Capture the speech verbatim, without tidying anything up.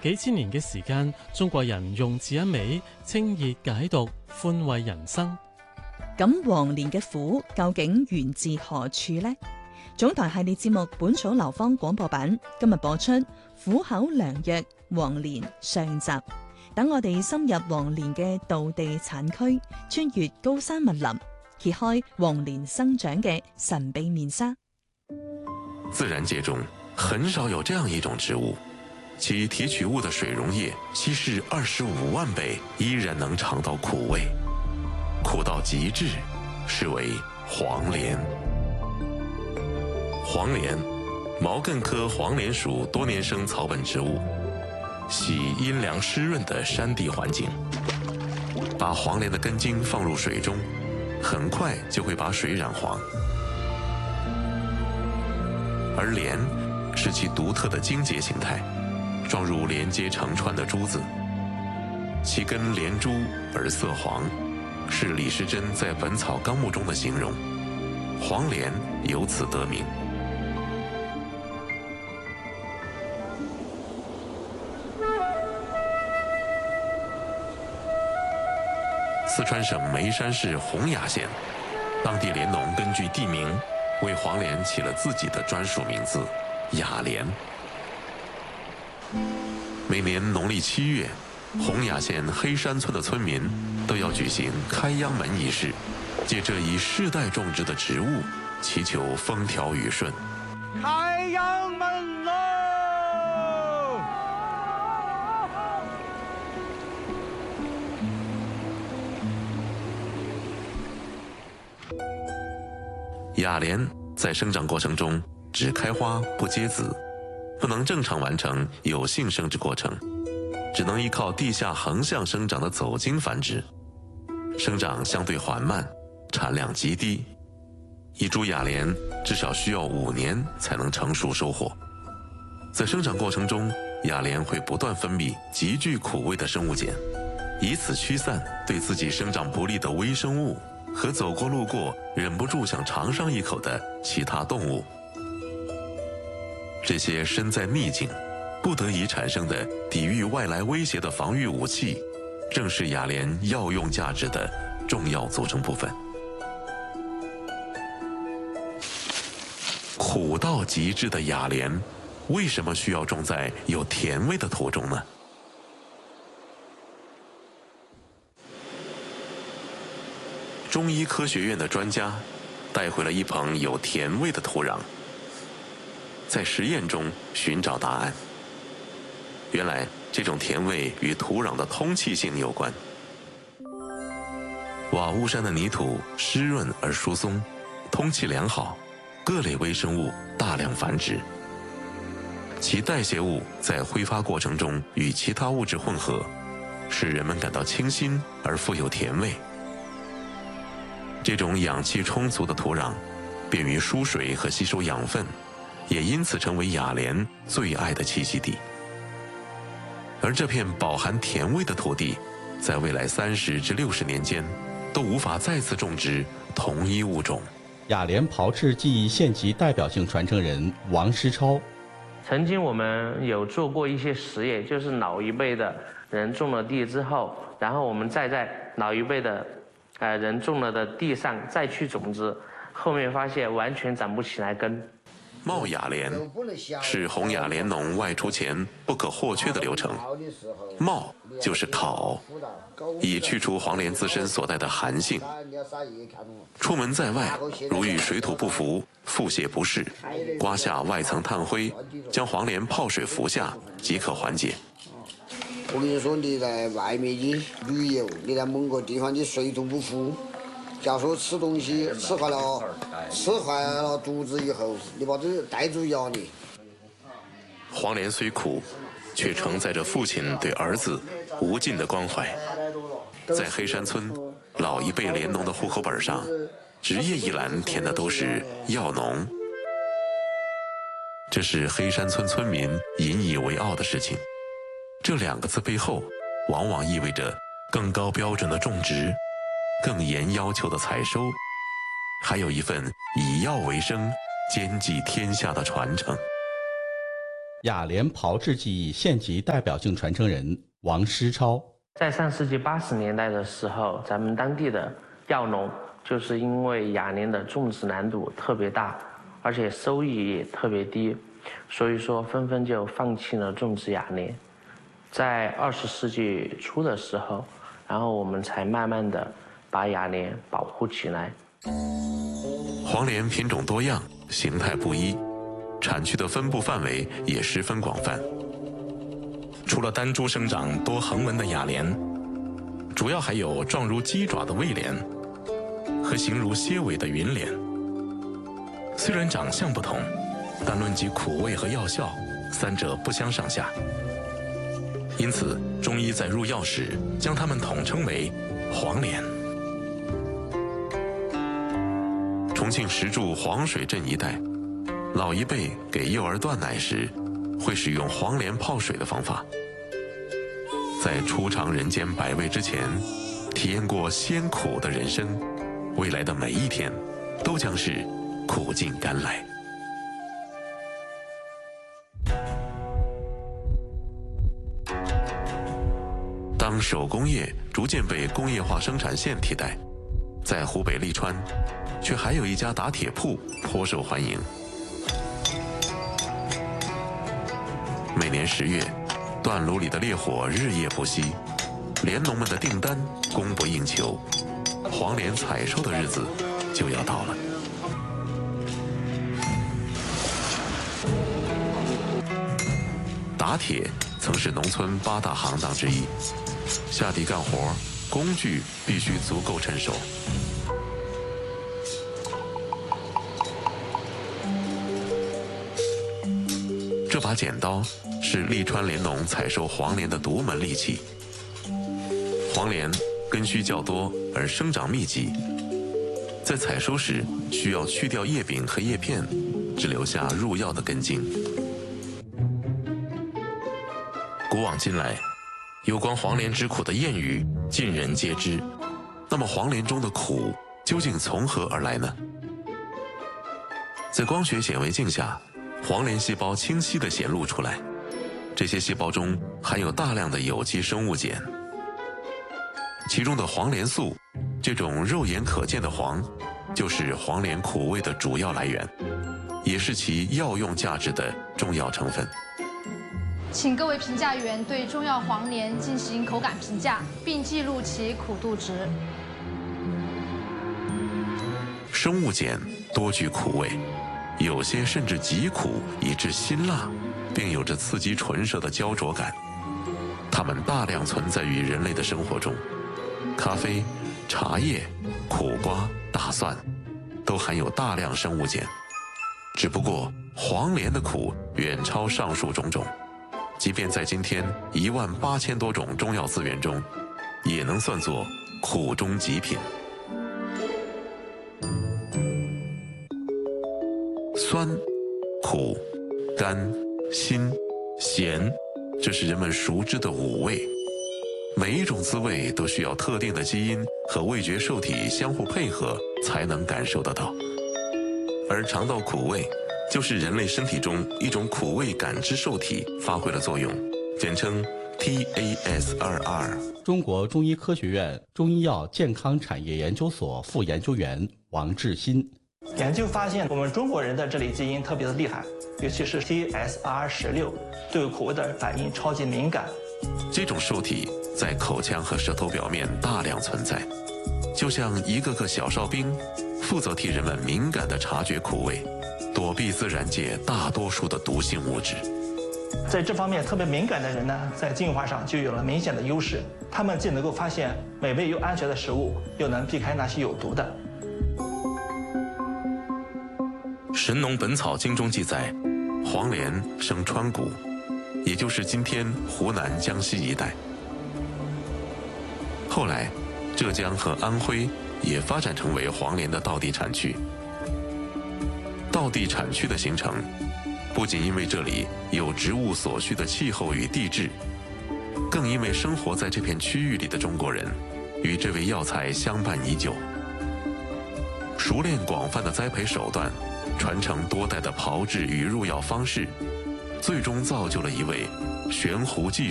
幾千年嘅時間，中國人用字一味，清熱解毒，寬慰人生。 咁黃連嘅苦究竟源自何處呢？總台系列節目《本草流芳》廣播版今日播出苦口良藥黃連上集。等我哋深入黃連嘅道地產區，穿越高山密林，揭開黃連生長嘅神秘面紗。 自然界中很少有這樣一種植物，其提取物的水溶液稀釋二十五萬倍，依然能嘗到苦味，苦到極致，是為黃連。黃連，毛茛科黃連屬多年生草本植物，喜陰涼濕潤的山地環境。把黃連的根莖放入水中，很快就會把水染黃。而蓮是其獨特的莖節形態，狀如連接成串的珠子，其根連珠而色黃，是李時珍在《本草綱目》中的形容。黃連由此得名。四川省眉山市洪雅縣，當地蓮農根據地名，為黃連起了自己的專屬名字雅蓮。每年農曆七月，洪雅縣黑山村的村民都要舉行開秧門儀式，借這一世代種植的植物，祈求風調雨順。 開秧門咯！ 雅蓮在生長過程中只開花不結籽，不能正常完成有性生殖過程，只能依靠地下橫向生長的走莖繁殖，生長相對緩慢，產量極低。一株雅蓮至少需要五年才能成熟收穫。在生長過程中，雅蓮會不斷分泌極具苦味的生物鹼，以此驅散對自己生長不利的微生物和走過路過忍不住想嘗上一口的其他動物。這些身在逆境不得已產生的抵禦外來威脅的防禦武器，正是雅蓮藥用價值的重要組成部分。苦到極致的雅蓮，為什麼需要種在有甜味的土中呢？中醫科學院的專家帶回了一捧有甜味的土壤，在實驗中尋找答案。原來這種甜味與土壤的通氣性有關。瓦屋山的泥土濕潤而疏鬆，通氣良好，各類微生物大量繁殖，其代謝物在揮發過程中與其他物質混合，使人們感到清新而富有甜味。這種氧氣充足的土壤，便於輸水和吸收養分，也因此成為雅蓮最愛的棲息地。而這片飽含甜味的土地，在未來三十至六十年間，都無法再次種植同一物種。 雅蓮炮製技藝縣級代表性傳承人王師超， 曾經我們有做過一些實驗，就是老一輩的人種了地之後，然後我們再在老一輩的呃，人種了的地上再去種植，後面發現完全長不起來根。 冒雅蓮是洪雅蓮農外出前不可或缺的流程。冒就是烤，以去除黃連自身所帶的寒性。出門在外，如遇水土不服、腹瀉不適，刮下外層炭灰，將黃連泡水服下，即可緩解。 我跟你說，你在外面的旅遊，你在某個地方的水土不服，假如說吃東西吃壞了，吃壞了肚子以後，你把這帶住藥呢。 黃連雖苦，卻承載着父親對兒子無盡的關懷。在黑山村，老一輩蓮農的戶口本上，職業一欄填的都是藥農。這是黑山村村民引以為傲的事情。這兩個字背後，往往意味着更高標準的種植，更嚴要求的採收，還有一份以藥為生、兼濟天下的傳承。 雅联炮制技艺县级代表性传承人王诗超。 在上世纪八十年代的时候，咱们当地的药农就是因为雅联的种植难度特别大，而且收益也特别低，所以说纷纷就放弃了种植雅联。在二十世纪初的时候，然后我们才慢慢的把雅联保护起来。 黄连品种多样，形态不一，产区的分布范围也十分广泛。除了单株生长多横纹的雅莲，主要还有状如鸡爪的魏莲和形如蝎尾的云莲。虽然长相不同，但论及苦味和药效，三者不相上下。因此，中医在入药时将它们统称为黄连。重庆石柱黄水镇一带，老一辈给幼儿断奶时，会使用黄连泡水的方法。在初尝人间百味之前，体验过鲜苦的人生，未来的每一天都将是苦尽甘来。当手工业逐渐被工业化生产线替代，在湖北利川，却还有一家打铁铺颇受欢迎。每年十月，锻炉里的烈火日夜不息，连农们的订单供不应求，黄连采收的日子就要到了。打铁曾是农村八大行当之一，下地干活，工具必须足够趁手。这把剪刀是利川连农采收黄连的独门利器。黄连根须较多而生长密集，在采收时需要去掉叶柄和叶片，只留下入药的根茎。古往今来，有关黄连之苦的谚语尽人皆知。那么黄连中的苦究竟从何而来呢？在光学显微镜下，黄连细胞清晰地显露出来，这些细胞中含有大量的有机生物碱，其中的黄连素，这种肉眼可见的黄，就是黄连苦味的主要来源，也是其药用价值的重要成分。 请各位评价员对中药黄连进行口感评价，并记录其苦度值。 生物碱多具苦味，有些甚至极苦以致辛辣，并有着刺激唇舌的焦灼感。它们大量存在于人类的生活中，咖啡、茶叶、苦瓜、大蒜都含有大量生物碱。只不过黄连的苦远超上述种种，即便在今天一万八千多种中药资源中，也能算作苦中极品。酸、苦、甘、辛、咸，这是人们熟知的五味。每一种滋味都需要特定的基因和味觉受体相互配合才能感受得到。而肠道苦味就是人类身体中一种苦味感知受体发挥了作用，简称 T A S 二 R。 中国中医科学院中医药健康产业研究所副研究员王志新。 研究发现，我们中国人的这类基因特别的厉害，尤其是 T S R 十六，对苦味的反应超级敏感。 这种受体在口腔和舌头表面大量存在，就像一个个小哨兵，负责替人们敏感地察觉苦味，躲避自然界大多数的毒性物质。 在这方面特别敏感的人呢，在进化上就有了明显的优势，他们既能够发现美味又安全的食物，又能避开那些有毒的。 《神农本草经》中记载，黄连生川谷，也就是今天湖南、江西一带。后来，浙江和安徽也发展成为黄连的道地产区。道地产区的形成，不仅因为这里有植物所需的气候与地质，更因为生活在这片区域里的中国人与这味药材相伴已久，熟练广泛的栽培手段，传承多代的炮制与入药方式， 最终造就了一位悬壶济